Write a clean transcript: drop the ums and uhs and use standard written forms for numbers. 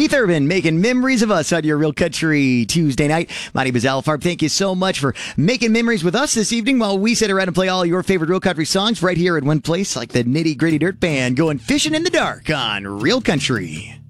Keith Urban making memories of us on your Real Country Tuesday night. My name is Al Farb. Thank you so much for making memories with us this evening while we sit around and play all your favorite Real Country songs right here in one place, like the Nitty Gritty Dirt Band going fishing in the dark on Real Country.